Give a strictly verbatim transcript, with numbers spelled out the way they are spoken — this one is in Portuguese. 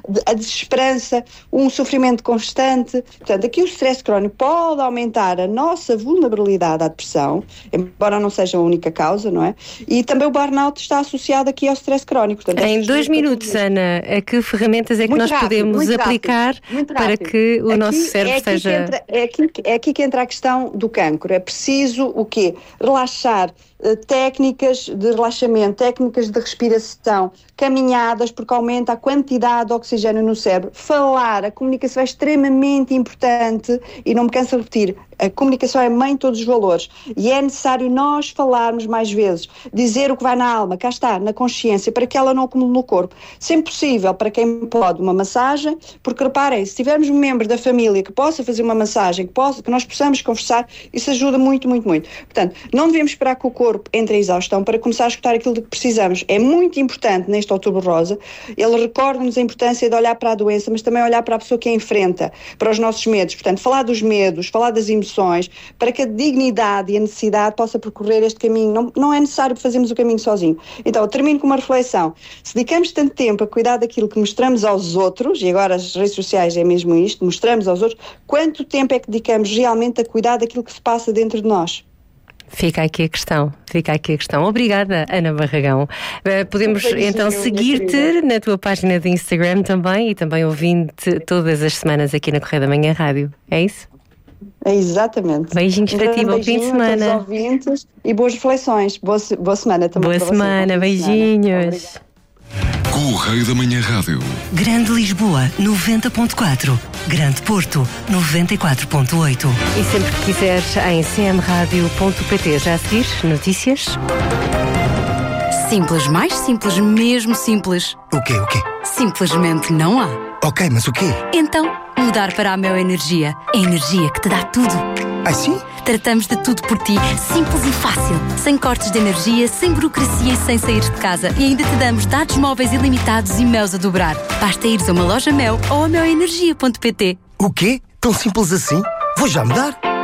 a desesperança, um sofrimento constante. Portanto, aqui o stress crónico pode aumentar a nossa vulnerabilidade à depressão, embora não seja a única causa, não é? E também o burnout está associado aqui ao stress crónico. Portanto, em dois minutos, Ana, a que ferramentas é que muito nós rápido, podemos aplicar rápido, para que o aqui, nosso cérebro é aqui esteja... Que entra, é, aqui, é aqui que entra a questão do cancro. É preciso o quê? Relaxar, uh, técnicas de relaxamento, técnicas de respiração, caminhadas, porque aumenta a quantidade de oxigênio no cérebro. Falar, a comunicação é extremamente importante e não me canso de repetir, a comunicação é a mãe de todos os valores e é necessário nós falarmos mais vezes, dizer o que vai na alma, cá está, na consciência, para que ela não acumule no corpo. Sempre possível, para quem pode, uma massagem, porque reparem, se tivermos membros da família que possa fazer uma massagem, que, possa, que nós possamos conversar, isso ajuda muito, muito, muito. Portanto, não devemos esperar que o corpo entre em exaustão para começar a escutar aquilo de que precisamos. É muito importante neste Outubro Rosa, ele recorda-nos a importância de olhar para a doença, mas também olhar para a pessoa que a enfrenta, para os nossos medos. Portanto, falar dos medos, falar das emoções, para que a dignidade e a necessidade possa percorrer este caminho. Não, não é necessário fazermos o caminho sozinho. Então, eu termino com uma reflexão. Se dedicamos tanto tempo a cuidar daquilo que mostramos aos outros, e agora as redes sociais é mesmo isto, mostramos aos outros, quanto tempo é que dedicamos realmente a cuidar daquilo que se passa dentro de nós? Fica aqui a questão, fica aqui a questão. Obrigada, Ana Barragão. Uh, podemos então seguir-te na tua página de Instagram também e também ouvindo-te todas as semanas aqui na Correio da Manhã Rádio. É isso? É exatamente. Beijinhos para ti, bom fim de semana. A todos os ouvintes e boas reflexões. Boa, boa semana também. Boa para semana, vocês. beijinhos. Correio da Manhã Rádio. Grande Lisboa, noventa ponto quatro. Grande Porto, noventa e quatro ponto oito. E sempre que quiseres, em c m radio ponto p t. Já a seguir, notícias? Simples, mais simples, mesmo simples. O quê, o quê? Simplesmente não há. Ok, mas o quê? Então, mudar para a Mel Energia. A energia que te dá tudo. Ah, sim? Tratamos de tudo por ti, simples e fácil. Sem cortes de energia, sem burocracia e sem sair de casa. E ainda te damos dados móveis ilimitados e Meus a dobrar. Basta ires a uma loja Mel ou a mel energia ponto p t. O quê? Tão simples assim? Vou já mudar.